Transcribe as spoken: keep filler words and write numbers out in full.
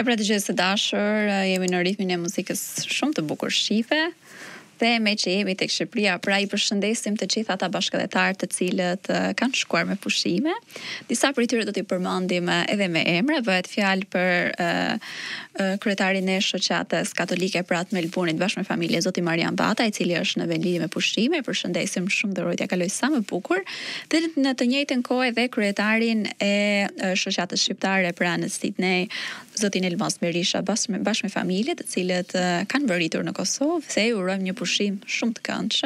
pra dëgjues të dashur, jemi në ritmin e muzikës shumë të bukur shqipe. Dhe me që jemi tek Shqipëria, pra i përshëndesim të gjithë ata bashkëdhetar të cilët uh, kanë shkuar me pushime. Disa prej tyre do t'i përmendim uh, edhe me emra, bëhet fjalë për uh, uh, kryetarin e shoqatës katolike pra të Melbourne bashkë me familje zoti Marian Bata, i cili është në vendlidhje me pushime. Përshëndesim shumë dorë t'ja kaloj sa më bukur. Dhe në të njëjtën kohë edhe kryetarin e uh, shoqatës shqiptare pra në Sydney, zotin Elmas Berisha bashkë me, bashkë me familje të cilët uh, kanë vëritur në Kosovë, se ju urojmë një pushim shumë të këndshëm.